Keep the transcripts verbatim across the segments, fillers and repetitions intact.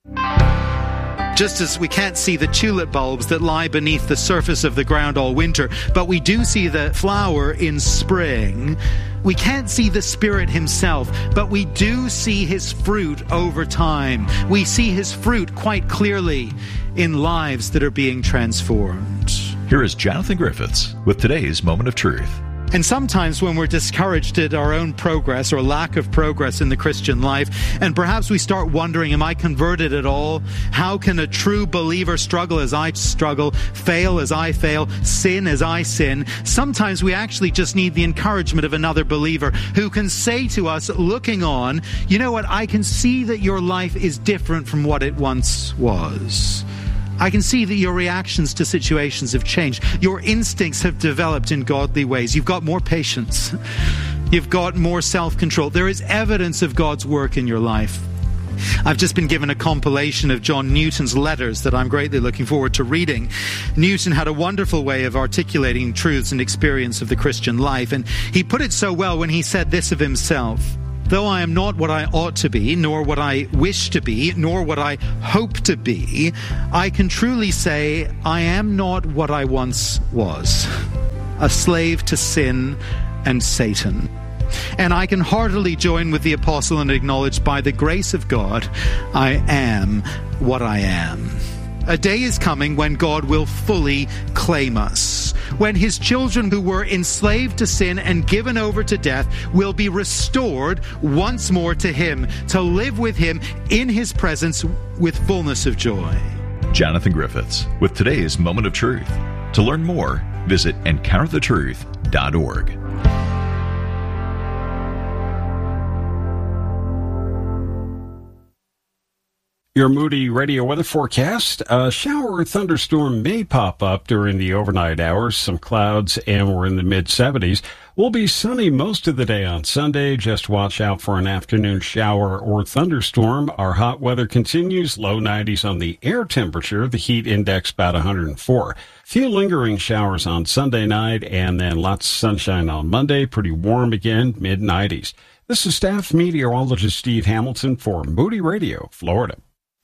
Just as we can't see the tulip bulbs that lie beneath the surface of the ground all winter, but we do see the flower in spring, we can't see the Spirit himself, but we do see his fruit over time. We see his fruit quite clearly in lives that are being transformed. Here is Jonathan Griffiths with today's Moment of Truth. And sometimes when we're discouraged at our own progress or lack of progress in the Christian life, and perhaps we start wondering, am I converted at all? How can a true believer struggle as I struggle, fail as I fail, sin as I sin? Sometimes we actually just need the encouragement of another believer who can say to us, looking on, you know what, I can see that your life is different from what it once was. I can see that your reactions to situations have changed. Your instincts have developed in godly ways. You've got more patience. You've got more self-control. There is evidence of God's work in your life. I've just been given a compilation of John Newton's letters that I'm greatly looking forward to reading. Newton had a wonderful way of articulating truths and experience of the Christian life, and he put it so well when he said this of himself: though I am not what I ought to be, nor what I wish to be, nor what I hope to be, I can truly say I am not what I once was, a slave to sin and Satan. And I can heartily join with the apostle and acknowledge, by the grace of God, I am what I am. A day is coming when God will fully claim us, when his children who were enslaved to sin and given over to death will be restored once more to him, to live with him in his presence with fullness of joy. Jonathan Griffiths with today's Moment of Truth. To learn more, visit encounter the truth dot org. Your Moody Radio weather forecast. A shower or thunderstorm may pop up during the overnight hours. Some clouds, and we're in the mid-seventies. We'll be sunny most of the day on Sunday. Just watch out for an afternoon shower or thunderstorm. Our hot weather continues. Low nineties on the air temperature. The heat index about one hundred four. Few lingering showers on Sunday night, and then lots of sunshine on Monday. Pretty warm again, mid nineties. This is staff meteorologist Steve Hamilton for Moody Radio, Florida.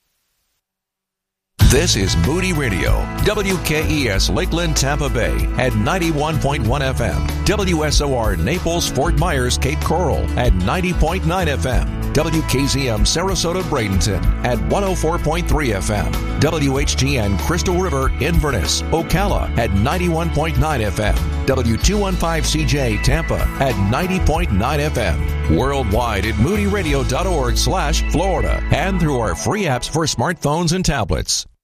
This is Moody Radio, W K E S Lakeland, Tampa Bay at ninety-one point one F M, W S O R Naples, Fort Myers, Cape Coral at ninety point nine F M, W K Z M Sarasota, Bradenton at one oh four point three F M, W H G N Crystal River, Inverness, Ocala at ninety-one point nine F M, W two fifteen C J Tampa at ninety point nine F M, worldwide at moody radio dot org slash Florida, and through our free apps for smartphones and tablets.